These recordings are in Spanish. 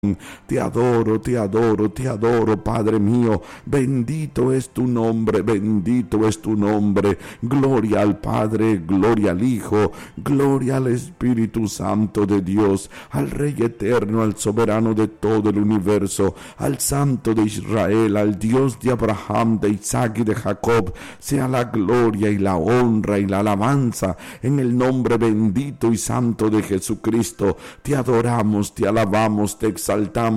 Te adoro, te adoro, te adoro, Padre mío. Bendito es tu nombre, bendito es tu nombre. Gloria al Padre, gloria al Hijo, gloria al Espíritu Santo de Dios, al Rey eterno, al soberano de todo el universo, al Santo de Israel, al Dios de Abraham, de Isaac y de Jacob. Sea la gloria y la honra y la alabanza en el nombre bendito y santo de Jesucristo. Te adoramos, te alabamos, te exaltamos,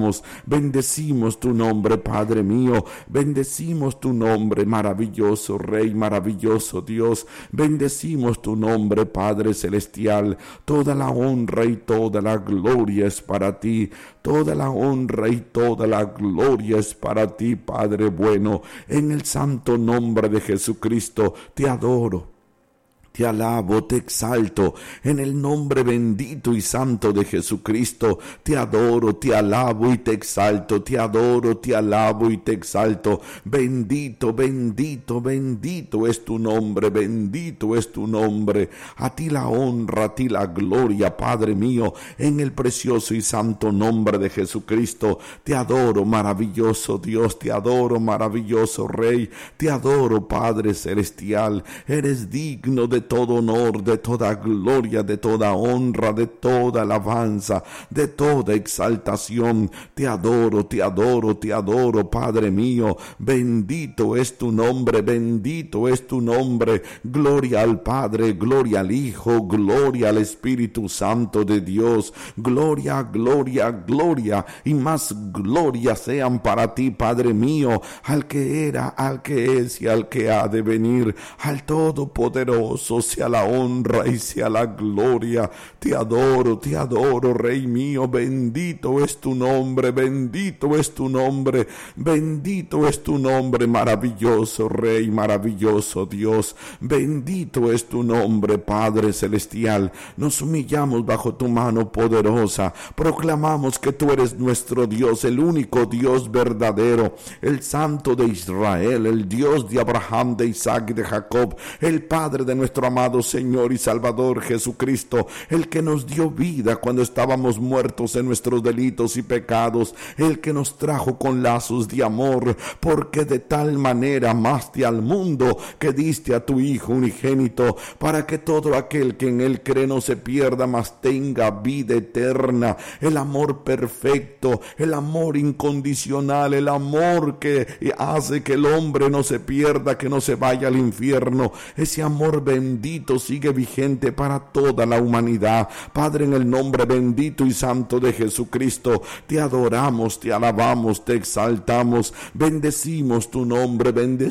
bendecimos tu nombre, Padre mío, bendecimos tu nombre, maravilloso Rey, maravilloso Dios, bendecimos tu nombre, Padre celestial. Toda la honra y toda la gloria es para ti, toda la honra y toda la gloria es para ti, Padre bueno. En el santo nombre de Jesucristo te adoro, te alabo, te exalto, en el nombre bendito y santo de Jesucristo. Te adoro, te alabo y te exalto, te adoro, te alabo y te exalto. Bendito, bendito, bendito es tu nombre, bendito es tu nombre. A ti la honra, a ti la gloria, Padre mío, en el precioso y santo nombre de Jesucristo. Te adoro, maravilloso Dios, te adoro, maravilloso Rey, te adoro, Padre celestial. Eres digno de todo honor, de toda gloria, de toda honra, de toda alabanza, de toda exaltación. Te adoro, te adoro, te adoro, Padre mío. Bendito es tu nombre, bendito es tu nombre. Gloria al Padre, gloria al Hijo, gloria al Espíritu Santo de Dios. Gloria, gloria, gloria y más gloria sean para ti, Padre mío, al que era, al que es y al que ha de venir, al Todopoderoso. Sea la honra y sea la gloria. Te adoro, Rey mío. Bendito es tu nombre, bendito es tu nombre, bendito es tu nombre, maravilloso Rey, maravilloso Dios. Bendito es tu nombre, Padre celestial. Nos humillamos bajo tu mano poderosa. Proclamamos que tú eres nuestro Dios, el único Dios verdadero, el Santo de Israel, el Dios de Abraham, de Isaac y de Jacob, el Padre de nuestro amado Señor y Salvador Jesucristo, el que nos dio vida cuando estábamos muertos en nuestros delitos y pecados, el que nos trajo con lazos de amor, porque de tal manera amaste al mundo que diste a tu Hijo unigénito, para que todo aquel que en él cree no se pierda, mas tenga vida eterna. El amor perfecto, el amor incondicional, el amor que hace que el hombre no se pierda, que no se vaya al infierno. Ese amor bendito sigue vigente para toda la humanidad. Padre, en el nombre bendito y santo de Jesucristo, te adoramos, te alabamos, te exaltamos, bendecimos tu nombre,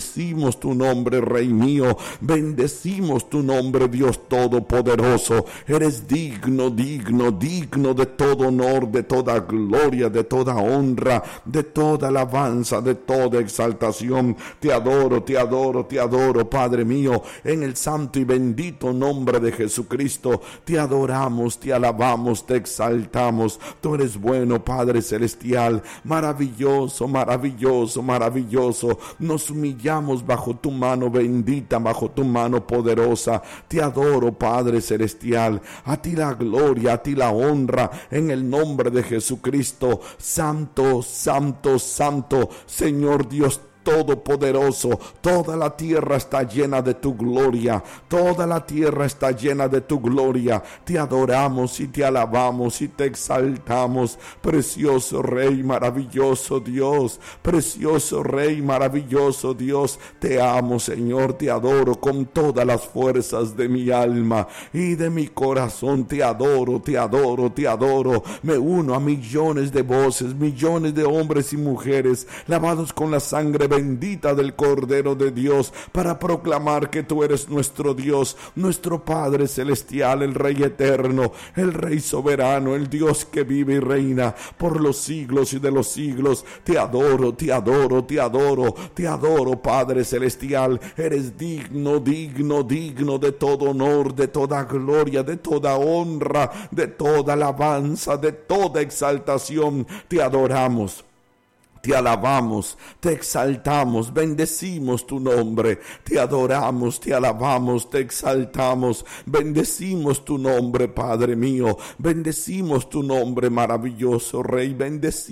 Rey mío, bendecimos tu nombre, Dios todopoderoso. Eres digno, digno, digno de todo honor, de toda gloria, de toda honra, de toda alabanza, de toda exaltación. Te adoro, te adoro, te adoro, Padre mío, en el santo y bendito nombre de Jesucristo. Te adoramos, te alabamos, te exaltamos. Tú eres bueno, Padre celestial, maravilloso, maravilloso, maravilloso. Nos humillamos bajo tu mano bendita, bajo tu mano poderosa. Te adoro, Padre celestial. A ti la gloria, a ti la honra, en el nombre de Jesucristo. Santo, santo, santo, Señor Dios Todopoderoso. Toda la tierra está llena de tu gloria, toda la tierra está llena de tu gloria. Te adoramos y te alabamos y te exaltamos, precioso Rey, maravilloso Dios, precioso Rey, maravilloso Dios. Te amo, Señor, te adoro con todas las fuerzas de mi alma y de mi corazón. Te adoro, te adoro, te adoro. Me uno a millones de voces, millones de hombres y mujeres lavados con la sangre bendita del Cordero de Dios, para proclamar que tú eres nuestro Dios, nuestro Padre celestial, el Rey eterno, el Rey soberano, el Dios que vive y reina por los siglos y de los siglos. Te adoro, te adoro, te adoro, te adoro, Padre celestial. Eres digno, digno, digno de todo honor, de toda gloria, de toda honra, de toda alabanza, de toda exaltación. Te adoramos, Te alabamos, te exaltamos, bendecimos tu nombre, te adoramos, te alabamos, te exaltamos, bendecimos tu nombre, Padre mío, bendecimos tu nombre, maravilloso Rey, bendecimos